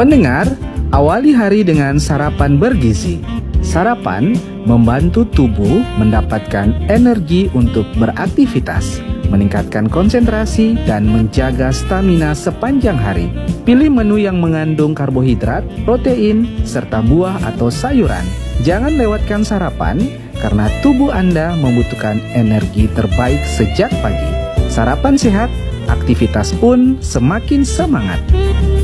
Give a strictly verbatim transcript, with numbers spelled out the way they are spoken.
Pendengar, awali hari dengan sarapan bergizi. Sarapan membantu tubuh mendapatkan energi untuk beraktivitas, meningkatkan konsentrasi, dan menjaga stamina sepanjang hari. Pilih menu yang mengandung karbohidrat, protein, serta buah atau sayuran. Jangan lewatkan sarapan, karena tubuh Anda membutuhkan energi terbaik sejak pagi. Sarapan sehat, aktivitas pun semakin semangat.